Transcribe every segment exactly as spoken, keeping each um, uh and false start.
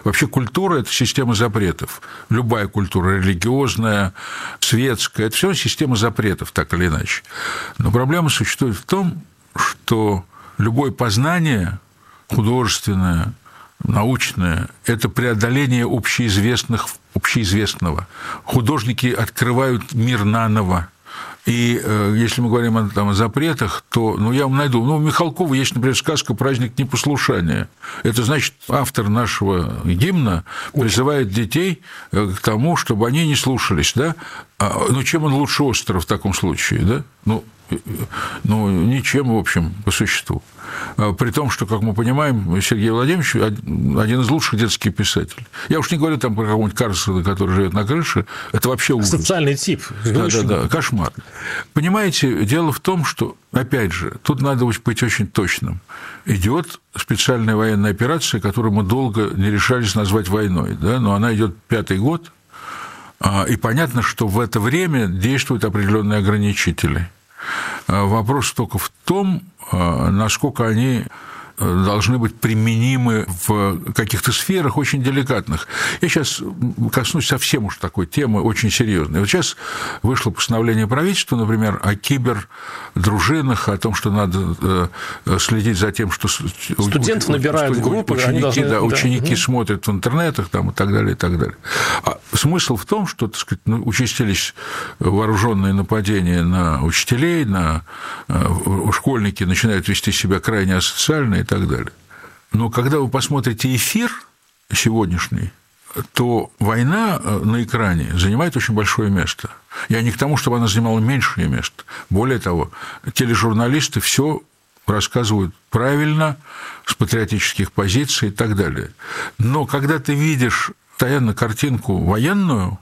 Вообще культура – это система запретов. Любая культура, религиозная, светская – это все система запретов, так или иначе. Но проблема существует в том, что любое познание художественное, научное – это преодоление общеизвестных, общеизвестного. Художники открывают мир наново. И э, если мы говорим о, там, о запретах, то ну, я вам найду. Ну, у Михалкова есть, например, сказка «Праздник непослушания». Это значит, автор нашего гимна призывает детей к тому, чтобы они не слушались. Да? А, ну, чем он лучше острова в таком случае? Да? Ну, ну, ничем, в общем, по существу. При том, что, как мы понимаем, Сергей Владимирович один из лучших детских писателей. Я уж не говорю там про какого-нибудь Карлсона, который живет на крыше, это вообще ужас. Социальный тип. Да, да, да, кошмар. Понимаете, дело в том, что, опять же, тут надо быть очень точным. Идет специальная военная операция, которую мы долго не решались назвать войной, да? Но она идет пятый год, и понятно, что в это время действуют определенные ограничители. Вопрос только в том, насколько они должны быть применимы в каких-то сферах очень деликатных. Я сейчас коснусь совсем уж такой темы, очень серьезной. Вот сейчас вышло постановление правительства, например, о кибердружинах, о том, что надо следить за тем, что студентов набирают в группы, ученики, они должны... да, ученики да. смотрят в интернетах там, и так далее, и так далее. А смысл в том, что, так сказать, ну, участились вооруженные нападения на учителей, на школьники начинают вести себя крайне асоциально и так далее. Но когда вы посмотрите эфир сегодняшний, то война на экране занимает очень большое место. Я не к тому, чтобы она занимала меньшее место. Более того, тележурналисты все рассказывают правильно, с патриотических позиций и так далее. Но когда ты видишь постоянно картинку военную,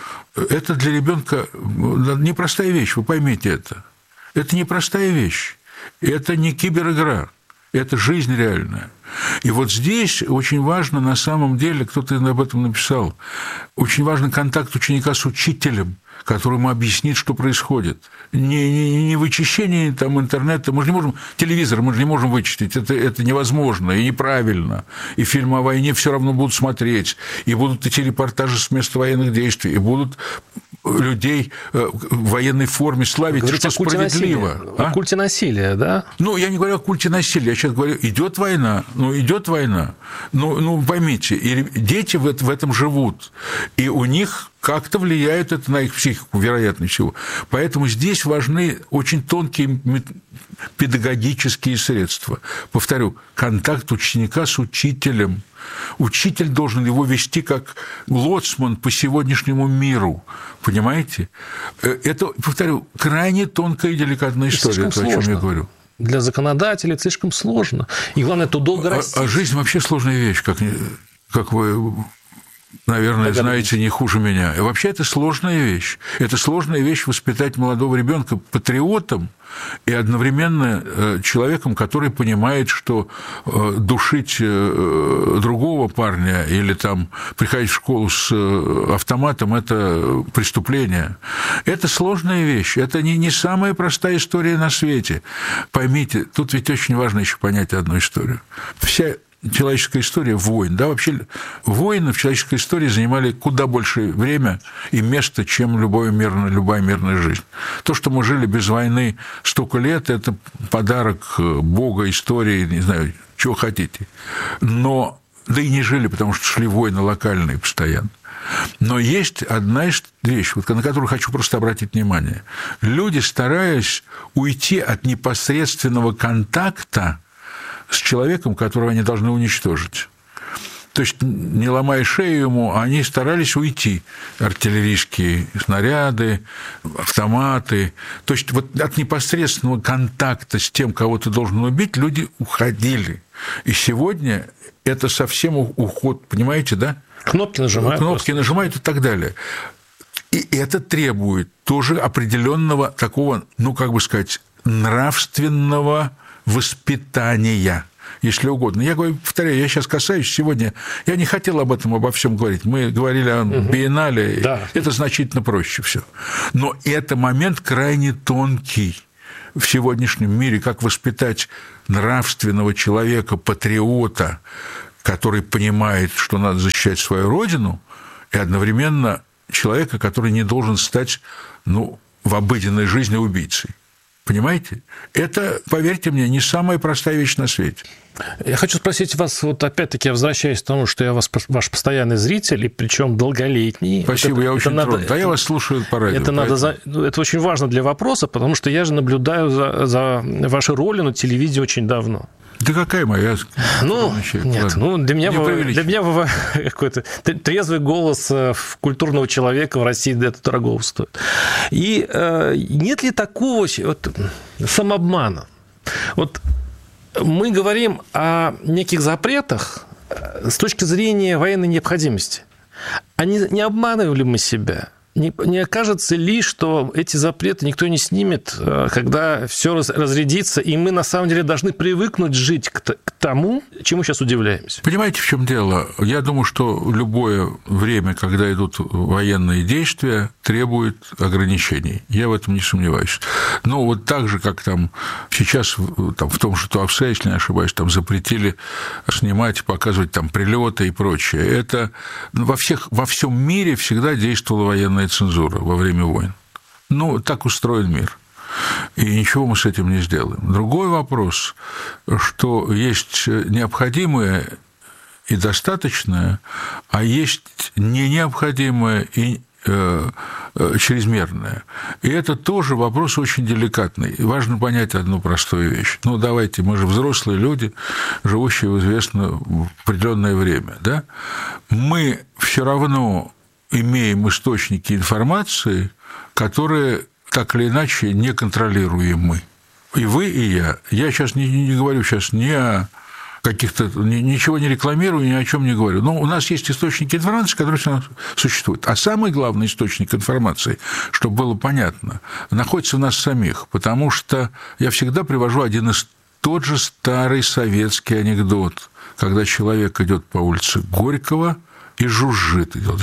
это для ребенка непростая вещь, вы поймите это. Это непростая вещь. Это не киберигра. Это жизнь реальная. И вот здесь очень важно, на самом деле, кто-то об этом написал, очень важен контакт ученика с учителем, который ему объяснит, что происходит. Не, не, не вычищение там, интернета, мы же не можем, телевизор мы же не можем вычистить, это, это невозможно и неправильно. И фильмы о войне все равно будут смотреть, и будут идти репортажи с места военных действий, и будут людей в военной форме славить, говорите, что справедливо. Насилия. А? О культе насилия, да? Ну, я не говорю о культе насилия, я сейчас говорю, идет война, ну, идет война, ну, ну поймите, и дети в этом живут, и у них как-то влияет это на их психику, вероятнее всего. Поэтому здесь важны очень тонкие педагогические средства. Повторю, контакт ученика с учителем. Учитель должен его вести как лоцман по сегодняшнему миру. Понимаете? Это, повторю, крайне тонкая и деликатная история, это, о чем я говорю. Для законодателей это слишком сложно. И главное, это долго расти. А, а жизнь вообще сложная вещь, как, как вы, наверное, Догадываюсь. знаете не хуже меня. И вообще это сложная вещь. Это сложная вещь воспитать молодого ребенка патриотом и одновременно человеком, который понимает, что душить другого парня или там приходить в школу с автоматом – это преступление. Это сложная вещь. Это не, не самая простая история на свете. Поймите, тут ведь очень важно еще понять одну историю. Вся человеческая история войн, да, вообще войны в человеческой истории занимали куда больше время и места, чем любое мирное, любая мирная жизнь. То, что мы жили без войны столько лет, это подарок Бога, истории, не знаю, чего хотите. Но, да и не жили, потому что шли войны локальные постоянно. Но есть одна вещь, вот, на которую хочу просто обратить внимание. Люди, стараясь уйти от непосредственного контакта с человеком, которого они должны уничтожить. То есть, не ломая шею ему, они старались уйти. Артиллерийские снаряды, автоматы. То есть, вот от непосредственного контакта с тем, кого ты должен убить, люди уходили. И сегодня это совсем уход, понимаете, да? Кнопки нажимают. Кнопки просто. нажимают и так далее. И это требует тоже определенного такого, ну, как бы сказать, нравственного воспитания, если угодно. Я говорю, повторяю, я сейчас касаюсь сегодня, я не хотел об этом, обо всем говорить. Мы говорили о угу. биеннале, да. Это значительно проще все. Но это момент крайне тонкий в сегодняшнем мире, как воспитать нравственного человека, патриота, который понимает, что надо защищать свою родину, и одновременно человека, который не должен стать, ну, в обыденной жизни убийцей. Понимаете? Это, поверьте мне, не самая простая вещь на свете. Я хочу спросить вас, вот опять-таки я возвращаюсь к тому, что я вас, ваш постоянный зритель, и причем долголетний. Спасибо, это, я очень надо, тронут. Да, я вас слушаю по радио. Это, надо за, это очень важно для вопроса, потому что я же наблюдаю за, за вашей ролью на телевидении очень давно. Да какая моя? Ну, нет, ну, для меня, вы, для меня вы, какой-то трезвый голос культурного человека в России это дорого стоит. И э, нет ли такого вот, самообмана? Вот мы говорим о неких запретах с точки зрения военной необходимости. А не, не обманывали мы себя? Не, не окажется ли, что эти запреты никто не снимет, когда все разрядится, и мы на самом деле должны привыкнуть жить к, к тому, чему сейчас удивляемся? Понимаете, в чем дело? Я думаю, что любое время, когда идут военные действия, требует ограничений. Я в этом не сомневаюсь. Но вот так же, как там сейчас там, в том же Туапсе, если не ошибаюсь, там запретили снимать, показывать там прилеты и прочее. Это во, всех, во всем мире всегда действовала военная цензура во время войн. Ну, так устроен мир. И ничего мы с этим не сделаем. Другой вопрос, что есть необходимое и достаточное, а есть не необходимое и э, э, чрезмерное. И это тоже вопрос очень деликатный. Важно понять одну простую вещь. Ну, давайте, мы же взрослые люди, живущие в известное в определенное время. Да? Мы все равно имеем источники информации, которые так или иначе не контролируем мы. И вы, и я. Я сейчас не, не говорю сейчас ни о каких-то... Ничего не рекламирую, ни о чем не говорю. Но у нас есть источники информации, которые существуют. А самый главный источник информации, чтобы было понятно, находится в нас самих. Потому что я всегда привожу один из тот же старый советский анекдот, когда человек идет по улице Горького и жужжит, идет.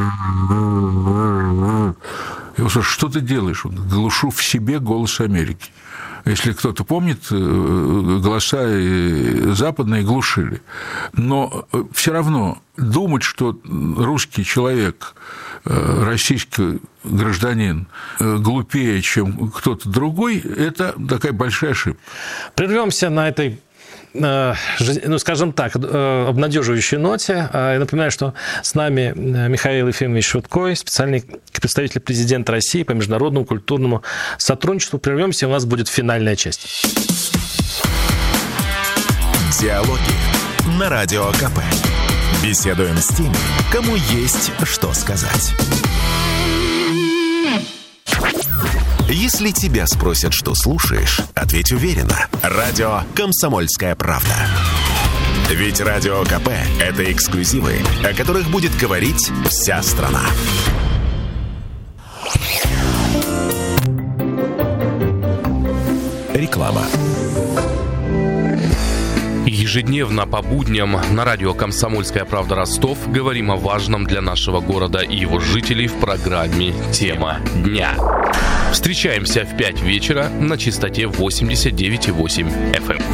Я говорю, что ты делаешь? Он, глушу в себе голос Америки. Если кто-то помнит, голоса западные глушили. Но все равно думать, что русский человек, российский гражданин глупее, чем кто-то другой, это такая большая ошибка. Прервемся на этой, ну, скажем так, обнадеживающей ноте. Я напоминаю, что с нами Михаил Ефимович Шуткой, специальный представитель президента России по международному культурному сотрудничеству. Прервемся, у нас будет финальная часть. Диалоги на Радио КП. Беседуем с теми, кому есть что сказать. Если тебя спросят, что слушаешь, ответь уверенно. Радио «Комсомольская правда». Ведь Радио КП – это эксклюзивы, о которых будет говорить вся страна. Реклама. Ежедневно по будням на радио «Комсомольская правда» Ростов говорим о важном для нашего города и его жителей в программе «Тема дня». Встречаемся в пять вечера на частоте восемьдесят девять и восемь эф эм.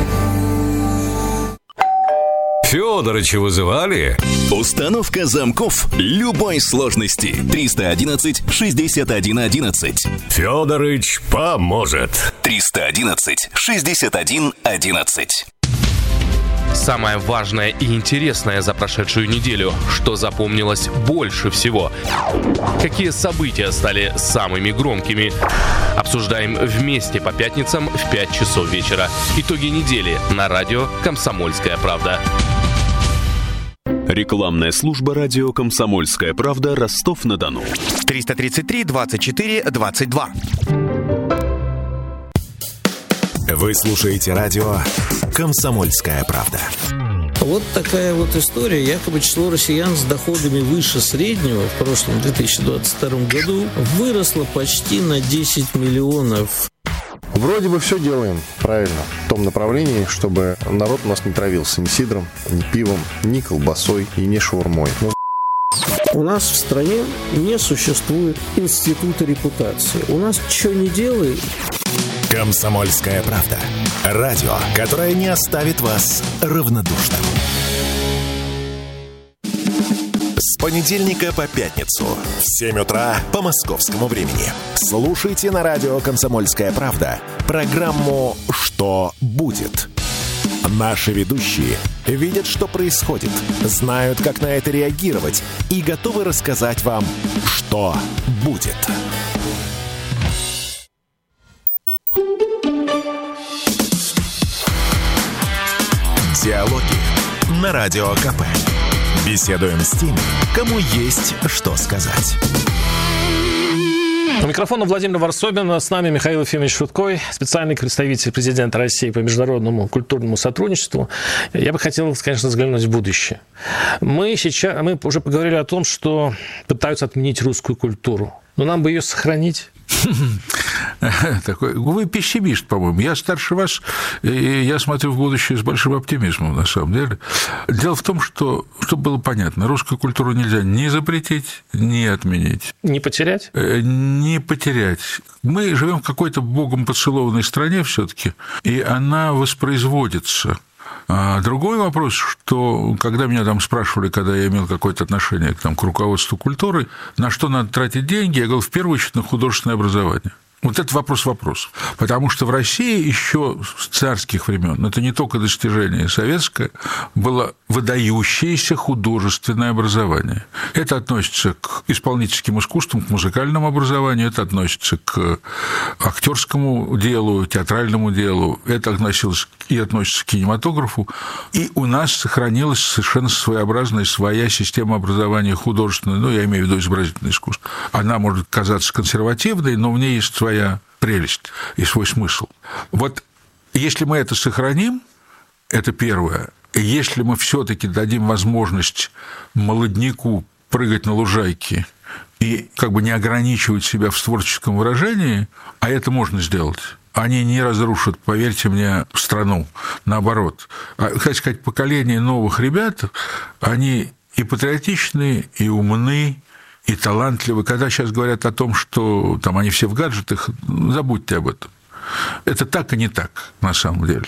Фёдорыча вызывали? Установка замков любой сложности. триста одиннадцать шестьдесят один одиннадцать. Фёдорыч поможет. триста одиннадцать шестьдесят один одиннадцать. Самое важное и интересное за прошедшую неделю, что запомнилось больше всего. Какие события стали самыми громкими? Обсуждаем вместе по пятницам в пять часов вечера. Итоги недели на радио «Комсомольская правда». Рекламная служба радио «Комсомольская правда», Ростов-на-Дону. триста тридцать три двадцать четыре двадцать два. Вы слушаете радио «Комсомольская правда». Вот такая вот история. Якобы число россиян с доходами выше среднего в прошлом две тысячи двадцать втором году выросло почти на десять миллионов. Вроде бы все делаем правильно, в том направлении, чтобы народ у нас не травился ни сидром, ни пивом, ни колбасой и ни шаурмой. Но... У нас в стране не существует института репутации. У нас что ни делай... «Комсомольская правда». Радио, которое не оставит вас равнодушным. С понедельника по пятницу в семь утра по московскому времени. Слушайте на радио «Комсомольская правда» программу «Что будет?». Наши ведущие видят, что происходит, знают, как на это реагировать и готовы рассказать вам, что будет. Диалоги на Радио КП. Беседуем с теми, кому есть что сказать. У микрофона Владимир Варсобин, с нами Михаил Ефимович Шуткой, специальный представитель президента России по международному культурному сотрудничеству. Я бы хотел, конечно, взглянуть в будущее. Мы сейчас, мы уже поговорили о том, что пытаются отменить русскую культуру, но нам бы ее сохранить. Такой, вы пессимист, по-моему. Я старше вас, и я смотрю в будущее с большим оптимизмом, на самом деле. Дело в том, что, чтобы было понятно, русскую культуру нельзя ни запретить, ни отменить. Не потерять? Не потерять. Мы живем в какой-то богом поцелованной стране все-таки, и она воспроизводится. А другой вопрос, что когда меня там спрашивали, когда я имел какое-то отношение там, к руководству культуры, на что надо тратить деньги, я говорил, в первую очередь, на художественное образование. Вот это вопрос вопросов. Потому что в России еще с царских времен, это не только достижение советское, было выдающееся художественное образование. Это относится к исполнительским искусствам, к музыкальному образованию, это относится к актерскому делу, театральному делу, это относилось и относится к кинематографу. И у нас сохранилась совершенно своеобразная своя система образования художественная, ну, я имею в виду изобразительное искусство. Она может казаться консервативной, но в ней есть своя прелесть и свой смысл. Вот если мы это сохраним, это первое. Если мы все-таки дадим возможность молодняку прыгать на лужайке и как бы не ограничивать себя в творческом выражении, а это можно сделать, они не разрушат, поверьте мне, страну. Наоборот. Хочу сказать, поколение новых ребят, они и патриотичные, и умные, и талантливы. Когда сейчас говорят о том, что там они все в гаджетах, забудьте об этом. Это так и не так, на самом деле.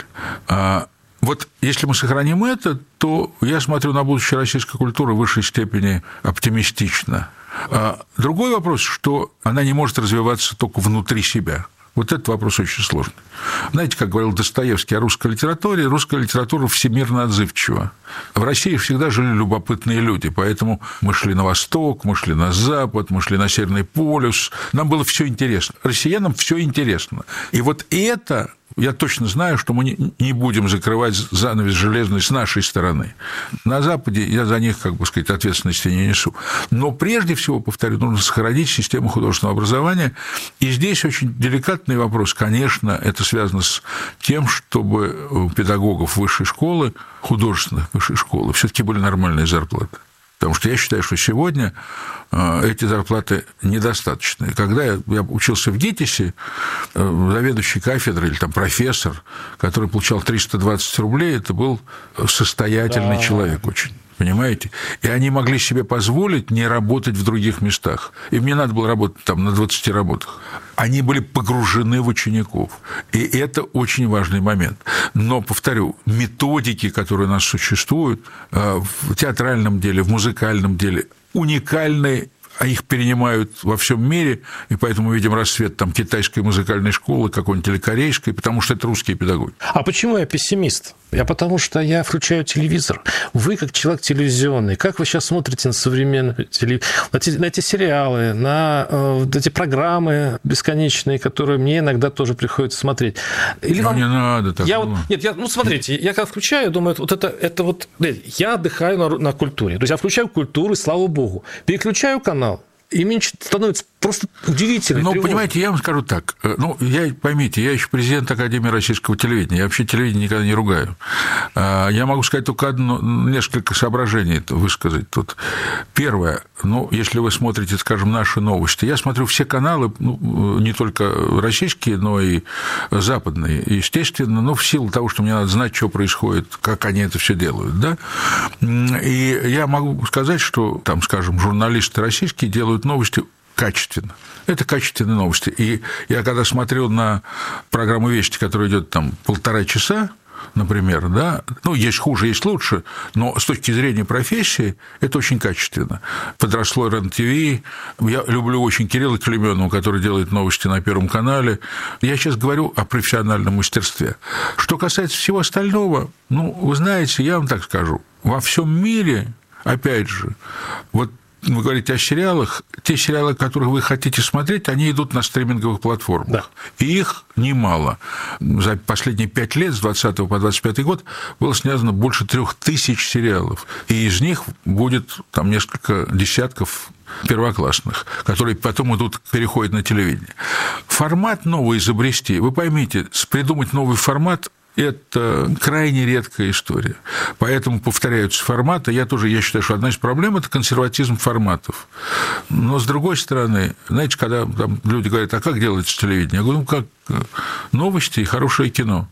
А вот если мы сохраним это, то я смотрю на будущее российской культуры в высшей степени оптимистично. А другой вопрос, что она не может развиваться только внутри себя. Вот этот вопрос очень сложный. Знаете, как говорил Достоевский о русской литературе, русская литература всемирно отзывчива. В России всегда жили любопытные люди, поэтому мы шли на восток, мы шли на запад, мы шли на Северный полюс. Нам было все интересно. Россиянам все интересно. И вот это... Я точно знаю, что мы не будем закрывать занавес железный с нашей стороны. На Западе я за них, как бы сказать, ответственности не несу. Но прежде всего, повторю, нужно сохранить систему художественного образования. И здесь очень деликатный вопрос. Конечно, это связано с тем, чтобы у педагогов высшей школы, художественных высшей школы, все-таки были нормальные зарплаты. Потому что я считаю, что сегодня эти зарплаты недостаточные. Когда я учился в ГИТИСе, заведующий кафедрой или там профессор, который получал триста двадцать рублей, это был состоятельный да. человек очень. Понимаете? И они могли себе позволить не работать в других местах. Им не надо было работать там на двадцати работах. Они были погружены в учеников. И это очень важный момент. Но, повторю, методики, которые у нас существуют в театральном деле, в музыкальном деле, уникальные, а их перенимают во всем мире, и поэтому видим расцвет там китайской музыкальной школы, какой-нибудь или корейской, потому что это русские педагоги. А почему я пессимист? Я потому что я включаю телевизор. Вы, как человек телевизионный, как вы сейчас смотрите на современные телевизор, на эти, на эти сериалы, на э, эти программы бесконечные, которые мне иногда тоже приходится смотреть? Или ну, вам... не надо так. Я вот... Нет, я... ну, смотрите, я когда включаю, думаю, вот это, это вот... Я отдыхаю на, на культуре. То есть я включаю культуру, и слава богу. Переключаю канал, и мне становится просто удивительно. Ну, понимаете, я вам скажу так. Ну, я, поймите, я еще президент Академии российского телевидения. Я вообще телевидение никогда не ругаю. Я могу сказать только одно, несколько соображений высказать тут. Первое. Ну, если вы смотрите, скажем, наши новости. Я смотрю все каналы, ну, не только российские, но и западные. Естественно, ну, в силу того, что мне надо знать, что происходит, как они это все делают, да. И я могу сказать, что, там, скажем, журналисты российские делают новости качественно. Это качественные новости. И я когда смотрел на программу «Вести», которая идет там полтора часа, например, да, ну, есть хуже, есть лучше, но с точки зрения профессии это очень качественно. Подросло РЕН-ТВ, я люблю очень Кирилла Клейменова, который делает новости на Первом канале. Я сейчас говорю о профессиональном мастерстве. Что касается всего остального, ну, вы знаете, я вам так скажу, во всем мире, опять же, вот вы говорите о сериалах, те сериалы, которые вы хотите смотреть, они идут на стриминговых платформах. Да. И их немало. За последние пять лет, с двадцатого по двадцать пятый год, было снято больше трех тысяч сериалов. И из них будет там несколько десятков первоклассных, которые потом идут, переходят на телевидение. Формат новый изобрести, вы поймите, придумать новый формат – это крайне редкая история. Поэтому повторяются форматы. Я тоже я считаю, что одна из проблем – это консерватизм форматов. Но, с другой стороны, знаете, когда там люди говорят, а как делается телевидение? Я говорю, ну, как новости и хорошее кино.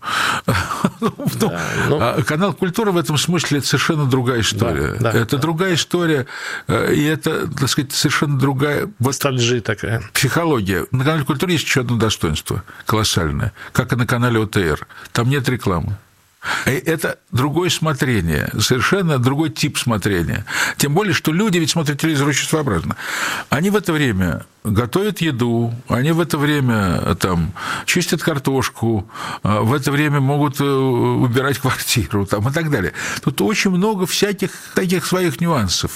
Да, ну... Канал «Культура» в этом смысле – это совершенно другая история. Да, да, это да. другая история, и это, так сказать, совершенно другая… Ностальжия такая. Психология. На канале «Культура» есть еще одно достоинство колоссальное, как и на канале ОТР. Там нет рекламы. Это другое смотрение, совершенно другой тип смотрения. Тем более, что люди ведь смотрят телевизор очень своеобразно. Они в это время готовят еду, они в это время там, чистят картошку, в это время могут убирать квартиру там, и так далее. Тут очень много всяких таких своих нюансов.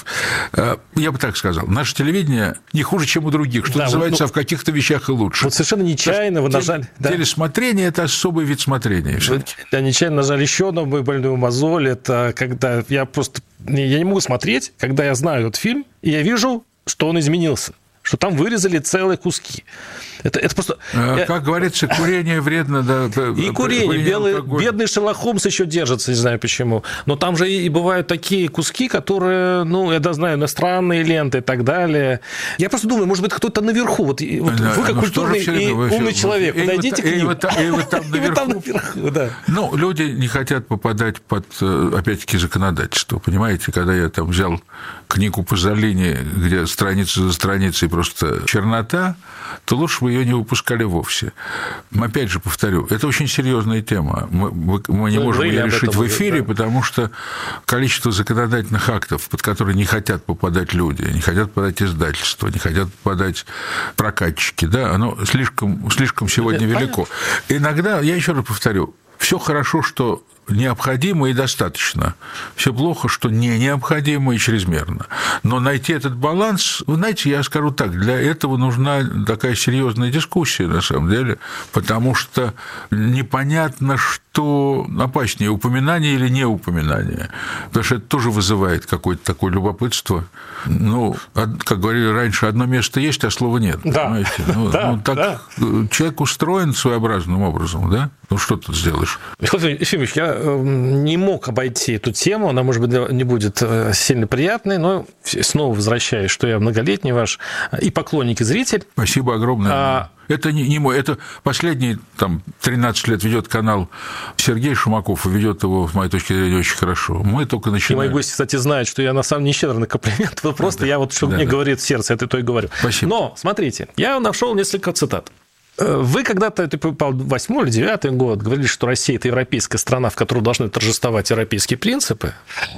Я бы так сказал, наше телевидение не хуже, чем у других, что да, называется, ну, а в каких-то вещах и лучше. Вот совершенно нечаянно вы нажали... Телесмотрение – это особый вид смотрения. Да, нечаянно нажали еще одну больную мозоль, это когда я просто... Я не могу смотреть, когда я знаю этот фильм, и я вижу, что он изменился, что там вырезали целые куски. Это, это просто... Как говорится, курение вредно. Да, и курение. курение белый, бедный Шерлок Холмс еще держится, не знаю почему. Но там же и бывают такие куски, которые, ну, я знаю, иностранные ленты и так далее. Я просто думаю, может быть, кто-то наверху, вот, вот да, вы как ну, культурный и вы, умный все, человек, и подойдите вы, к ним. И вы там, и вы там наверху. Да. Ну, люди не хотят попадать под, опять-таки, законодательство. Понимаете, когда я там взял книгу Пазолини, где страница за страницей просто чернота, то лучше бы ее не выпускали вовсе. Опять же повторю, это очень серьезная тема. Мы, мы не можем ее решить в эфире, да. Потому что количество законодательных актов, под которые не хотят попадать люди, не хотят попадать издательства, не хотят попадать прокатчики, да, оно слишком, слишком сегодня это велико. Понятно. Иногда, я еще раз повторю, все хорошо, что необходимо и достаточно. Все плохо, что не необходимо и чрезмерно. Но найти этот баланс, вы знаете, я скажу так, для этого нужна такая серьезная дискуссия, на самом деле, потому что непонятно, что опаснее, упоминание или не упоминание. Потому что это тоже вызывает какое-то такое любопытство. Ну, как говорили раньше, одно место есть, а слова нет. Да. Понимаете? Ну, да, ну, так да. Человек устроен своеобразным образом, да? Ну, что тут сделаешь? Михаил Ефимович, я не мог обойти эту тему, она, может быть, не будет сильно приятной, но снова возвращаюсь, что я многолетний ваш и поклонник, и зритель. Спасибо огромное. А... Это не, не мой, это последние там, тринадцать лет ведет канал Сергей Шумаков, и ведет его, с моей точки зрения, очень хорошо. Мы только начинаем. И мои гости, кстати, знают, что я на самом деле не щедр на комплимент, просто да, я вот, что да, мне да. говорит сердце, это то и говорю. Спасибо. Но, смотрите, я нашел несколько цитат. Вы когда-то, это попал восьмой или девятый год, говорили, что Россия – это европейская страна, в которой должны торжествовать европейские принципы.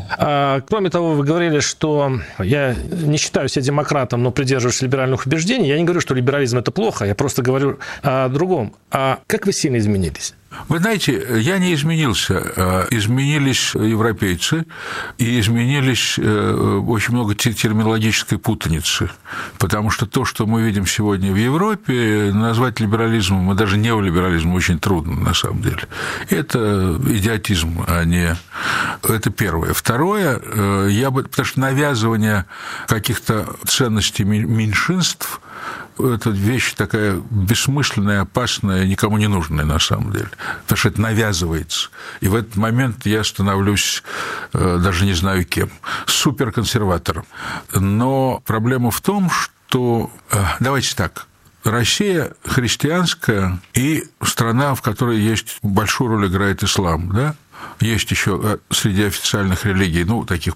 А, кроме того, вы говорили, что я не считаю себя демократом, но придерживаюсь либеральных убеждений. Я не говорю, что либерализм – это плохо, я просто говорю о другом. А как вы сильно изменились? Вы знаете, я не изменился. Изменились европейцы, и изменились очень много терминологической путаницы. Потому что то, что мы видим сегодня в Европе, назвать либерализмом, и даже неолиберализмом очень трудно, на самом деле. Это идиотизм, а не... Это первое. Второе, я бы... потому что навязывание каких-то ценностей меньшинств – это вещь такая бессмысленная, опасная, никому не нужная на самом деле, потому что это навязывается. И в этот момент я становлюсь, даже не знаю кем, суперконсерватором. Но проблема в том, что... Давайте так. Россия христианская и страна, в которой есть большую роль играет ислам, да? Есть еще среди официальных религий, ну, таких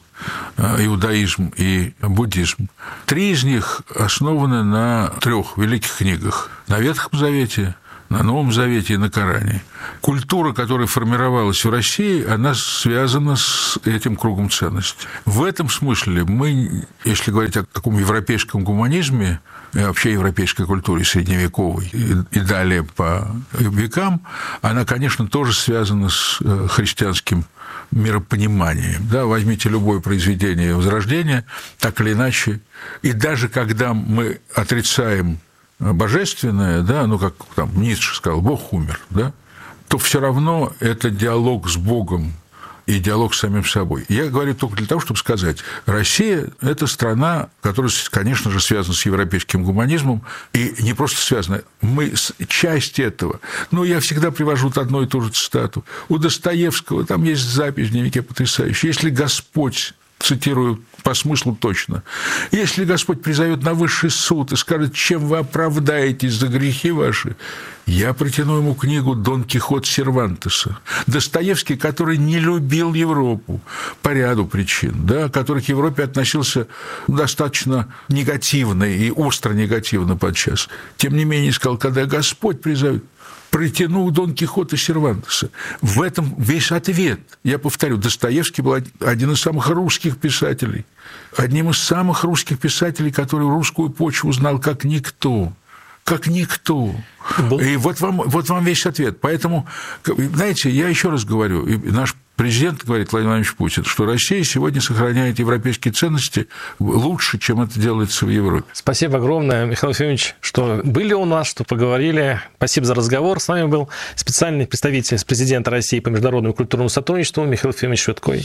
иудаизм и буддизм. Три из них основаны на трех великих книгах: на Ветхом Завете, на Новом Завете и на Коране. Культура, которая формировалась в России, она связана с этим кругом ценностей. В этом смысле мы, если говорить о таком европейском гуманизме, и вообще европейской культуре средневековой и, и далее по векам, она, конечно, тоже связана с христианским миропониманием. Да, возьмите любое произведение Возрождения, так или иначе, и даже когда мы отрицаем божественное, да, ну, как там Ницше сказал, Бог умер, да, то все равно это диалог с Богом и диалог с самим собой. Я говорю только для того, чтобы сказать, Россия – это страна, которая, конечно же, связана с европейским гуманизмом, и не просто связана, мы часть этого. Но я всегда привожу одну и ту же цитату. У Достоевского там есть запись в дневнике потрясающая. «Если Господь, цитирую по смыслу точно, если Господь призовет на высший суд и скажет, чем вы оправдаетесь за грехи ваши, я протяну ему книгу «Дон Кихот» Сервантеса». Достоевский, который не любил Европу по ряду причин, да, который к Европе относился достаточно негативно и остро негативно подчас, тем не менее сказал, когда Господь призовет, протянул Дон Кихота Сервантеса. В этом весь ответ. Я повторю, Достоевский был один из самых русских писателей, одним из самых русских писателей, который русскую почву знал как никто. Как никто. И вот вам, вот вам весь ответ. Поэтому, знаете, я еще раз говорю, и наш президент говорит, Владимир Владимирович Путин, что Россия сегодня сохраняет европейские ценности лучше, чем это делается в Европе. Спасибо огромное, Михаил Ефимович, что были у нас, что поговорили. Спасибо за разговор. С вами был специальный представитель президента России по международному культурному сотрудничеству Михаил Ефимович Швидкой.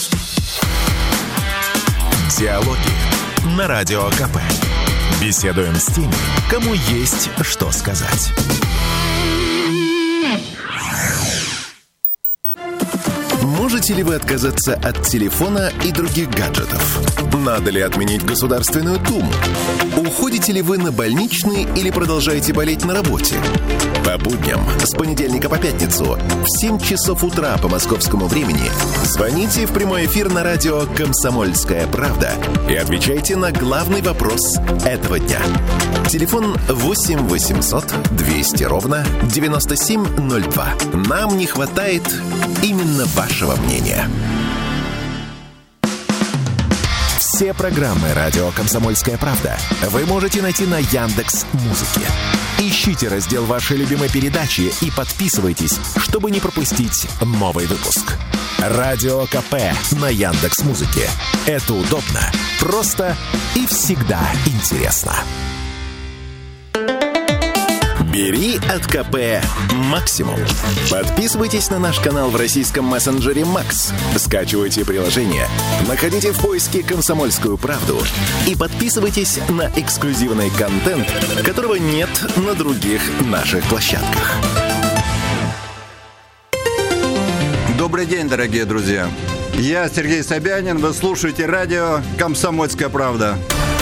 Диалоги на Радио КП. Беседуем с теми, кому есть что сказать. Можете ли вы отказаться от телефона и других гаджетов? Надо ли отменить Государственную Думу? Уходите ли вы на больничный или продолжаете болеть на работе? По будням с понедельника по пятницу в семь часов утра по московскому времени звоните в прямой эфир на радио «Комсомольская правда» и отвечайте на главный вопрос этого дня. Телефон восемь восемьсот двести ровно девяносто семь ноль два. Нам не хватает именно вашего мнения. Все программы «Радио Комсомольская правда» вы можете найти на Яндекс.Музыке. Ищите раздел вашей любимой передачи и подписывайтесь, чтобы не пропустить новый выпуск. Радио КП на Яндекс.Музыке. Это удобно, просто и всегда интересно. Бери от КП максимум. Подписывайтесь на наш канал в российском мессенджере Макс. Скачивайте приложение, находите в поиске «Комсомольскую правду» и подписывайтесь на эксклюзивный контент, которого нет на других наших площадках. Добрый день, дорогие друзья. Я Сергей Собянин, вы слушаете радио «Комсомольская правда».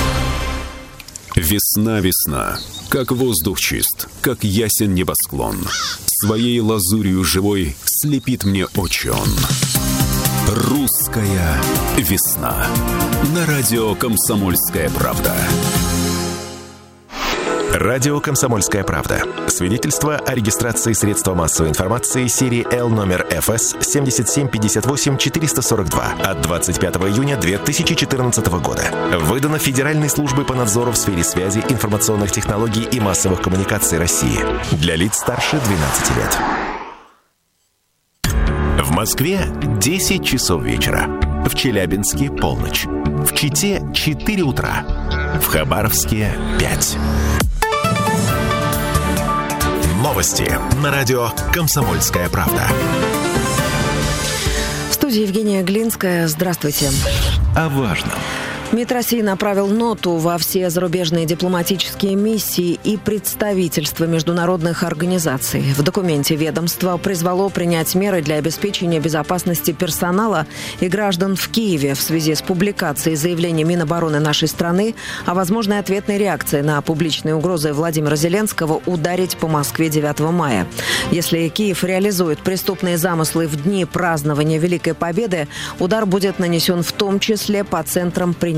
Весна, весна. Как воздух чист, как ясен небосклон. Своей лазурью живой слепит мне очи он. Русская весна. На радио «Комсомольская правда». Радио «Комсомольская правда». Свидетельство о регистрации средства массовой информации серии Л номер эф эс семь семь пять восемь четыре сорок два от двадцать пятого июня две тысячи четырнадцатого года. Выдано Федеральной службой по надзору в сфере связи, информационных технологий и массовых коммуникаций России. Для лиц старше двенадцати лет. В Москве десять часов вечера. В Челябинске полночь. В Чите четыре утра. В Хабаровске пять. Новости на радио «Комсомольская правда». В студии Евгения Глинская. Здравствуйте. О важном. МИД России направил ноту во все зарубежные дипломатические миссии и представительства международных организаций. В документе ведомство призвало принять меры для обеспечения безопасности персонала и граждан в Киеве в связи с публикацией заявления Минобороны нашей страны о возможной ответной реакции на публичные угрозы Владимира Зеленского ударить по Москве девятого мая. Если Киев реализует преступные замыслы в дни празднования Великой Победы, удар будет нанесен в том числе по центрам принятия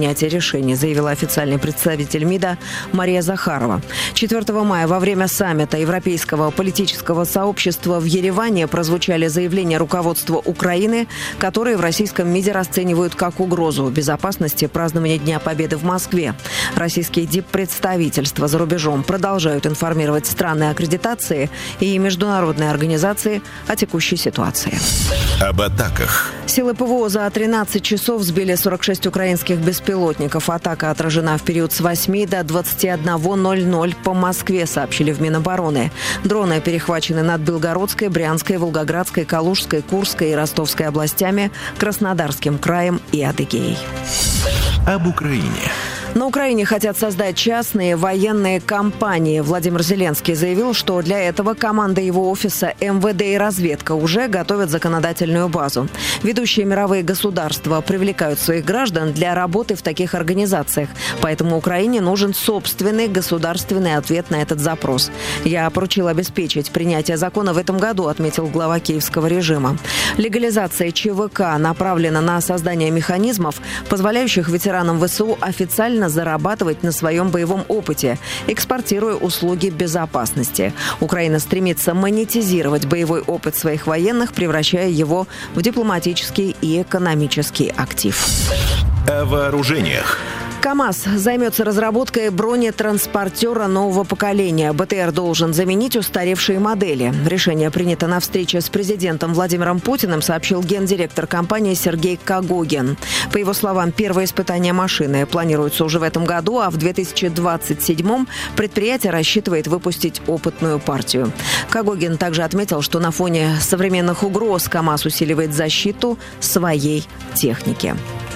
принятия решений, заявила официальный представитель МИДа Мария Захарова. четвёртого мая во время саммита Европейского политического сообщества в Ереване прозвучали заявления руководства Украины, которые в российском МИДе расценивают как угрозу безопасности празднования Дня Победы в Москве. Российские диппредставительства за рубежом продолжают информировать страны аккредитации и международные организации о текущей ситуации. Об атаках. Силы ПВО за тринадцать часов сбили сорок шесть украинских беспилотников. Атака отражена в период с восьми до двадцати одного ноль-ноль по Москве, сообщили в Минобороны. Дроны перехвачены над Белгородской, Брянской, Волгоградской, Калужской, Курской и Ростовской областями, Краснодарским краем и Адыгеей. Об Украине. На Украине хотят создать частные военные компании. Владимир Зеленский заявил, что для этого команда его офиса МВД и разведка уже готовят законодательную базу. Ведущие мировые государства привлекают своих граждан для работы в таких организациях. Поэтому Украине нужен собственный государственный ответ на этот запрос. «Я поручил обеспечить принятие закона в этом году», отметил глава киевского режима. Легализация ЧВК направлена на создание механизмов, позволяющих ветеранам ВСУ официально зарабатывать на своем боевом опыте, экспортируя услуги безопасности. Украина стремится монетизировать боевой опыт своих военных, превращая его в дипломатический и экономический актив. О вооружениях. КАМАЗ займется разработкой бронетранспортера нового поколения. БТР должен заменить устаревшие модели. Решение принято на встрече с президентом Владимиром Путиным, сообщил гендиректор компании Сергей Кагогин. По его словам, первое испытание машины планируется уже в этом году, а в две тысячи двадцать седьмом предприятие рассчитывает выпустить опытную партию. Кагогин также отметил, что на фоне современных угроз КАМАЗ усиливает защиту своей техники.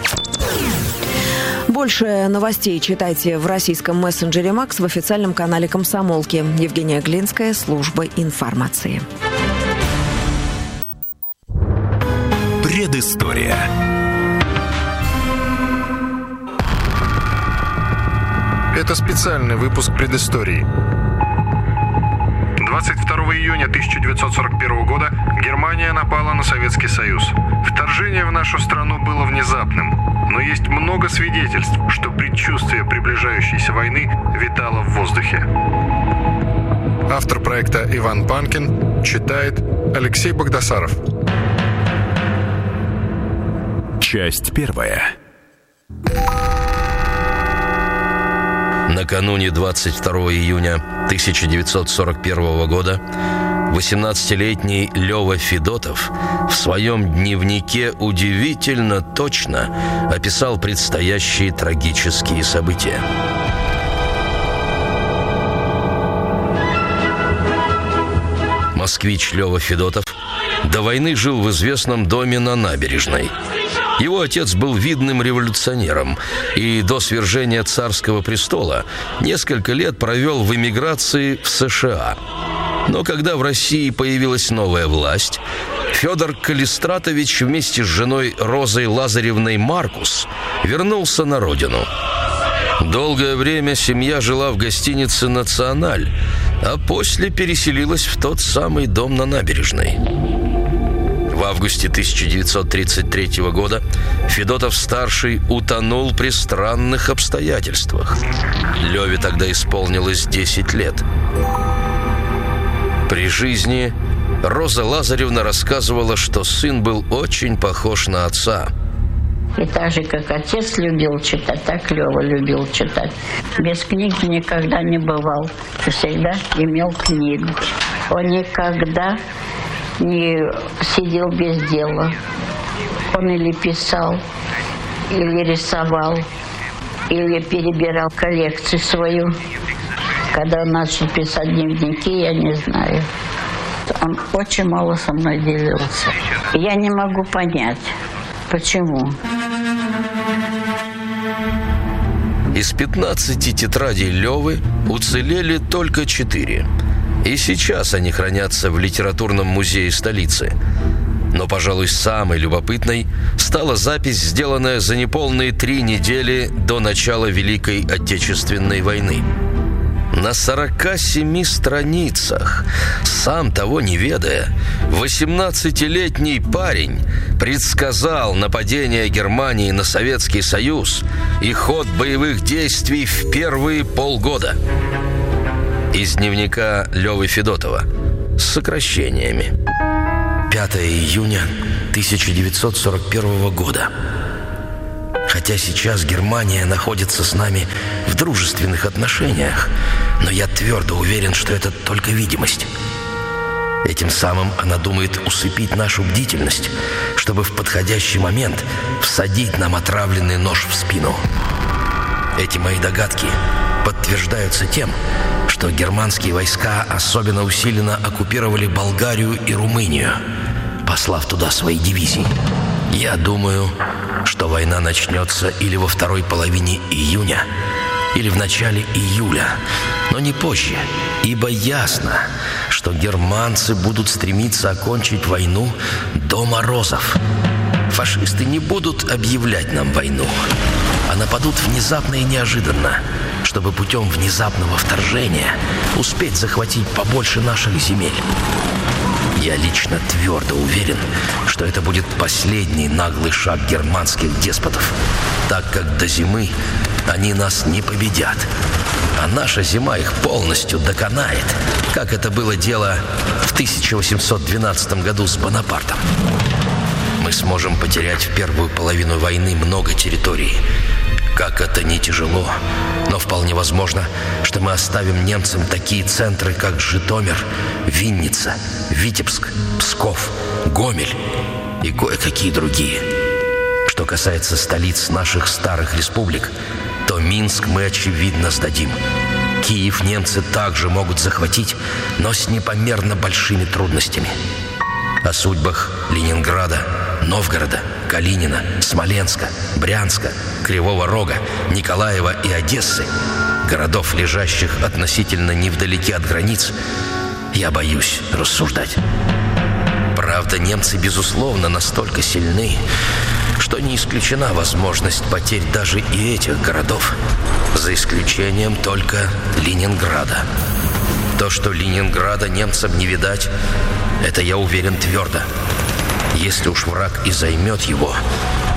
Больше новостей читайте в российском мессенджере «Макс», в официальном канале «Комсомолки». Евгения Глинская, служба информации. Предыстория. Это специальный выпуск предыстории. двадцать второго июня тысяча девятьсот сорок первого года Германия напала на Советский Союз. Вторжение в нашу страну было внезапным, но есть много свидетельств, что предчувствие приближающейся войны витало в воздухе. Автор проекта Иван Панкин, читает Алексей Богдасаров. Часть первая. Накануне двадцать второго июня тысяча девятьсот сорок первого года восемнадцатилетний Лёва Федотов в своем дневнике удивительно точно описал предстоящие трагические события. Москвич Лёва Федотов до войны жил в известном доме на набережной. Его отец был видным революционером и до свержения царского престола несколько лет провел в эмиграции в США. Но когда в России появилась новая власть, Федор Калистратович вместе с женой Розой Лазаревной Маркус вернулся на родину. Долгое время семья жила в гостинице «Националь», а после переселилась в тот самый дом на набережной. В августе тысяча девятьсот тридцать третьего года Федотов-старший утонул при странных обстоятельствах. Лёве тогда исполнилось десять лет. При жизни Роза Лазаревна рассказывала, что сын был очень похож на отца. И так же, как отец любил читать, так Лёва любил читать. Без книги никогда не бывал. Всегда имел книгу. Он никогда не сидел без дела. Он или писал, или рисовал, или перебирал коллекцию свою. Когда он начал писать дневники, я не знаю. Он очень мало со мной делился. Я не могу понять, почему. Из пятнадцати тетрадей Лёвы уцелели только четыре. И сейчас они хранятся в литературном музее столицы. Но, пожалуй, самой любопытной стала запись, сделанная за неполные три недели до начала Великой Отечественной войны. На сорока семи страницах, сам того не ведая, восемнадцатилетний парень предсказал нападение Германии на Советский Союз и ход боевых действий в первые полгода. Из дневника Лёвы Федотова с сокращениями. пятого июня тысяча девятьсот сорок первого года. Хотя сейчас Германия находится с нами в дружественных отношениях, но я твердо уверен, что это только видимость. Этим самым она думает усыпить нашу бдительность, чтобы в подходящий момент всадить нам отравленный нож в спину. Эти мои догадки подтверждаются тем, что германские войска особенно усиленно оккупировали Болгарию и Румынию, послав туда свои дивизии. Я думаю, что война начнется или во второй половине июня, или в начале июля, но не позже, ибо ясно, что германцы будут стремиться окончить войну до морозов. Фашисты не будут объявлять нам войну, а нападут внезапно и неожиданно, чтобы путем внезапного вторжения успеть захватить побольше наших земель. Я лично твердо уверен, что это будет последний наглый шаг германских деспотов, так как до зимы они нас не победят, а наша зима их полностью доконает, как это было дело в тысяча восемьсот двенадцатом году с Бонапартом. Мы сможем потерять в первую половину войны много территорий. Как это не тяжело, но вполне возможно, что мы оставим немцам такие центры, как Житомир, Винница, Витебск, Псков, Гомель и кое-какие другие. Что касается столиц наших старых республик, то Минск мы, очевидно, сдадим. Киев немцы также могут захватить, но с непомерно большими трудностями. О судьбах Ленинграда, Новгорода, Калинина, Смоленска, Брянска, Кривого Рога, Николаева и Одессы, городов, лежащих относительно невдалеке от границ, я боюсь рассуждать. Правда, немцы, безусловно, настолько сильны, что не исключена возможность потерь даже и этих городов, за исключением только Ленинграда. То, что Ленинграда немцам не видать, это я уверен твердо. Если уж враг и займет его,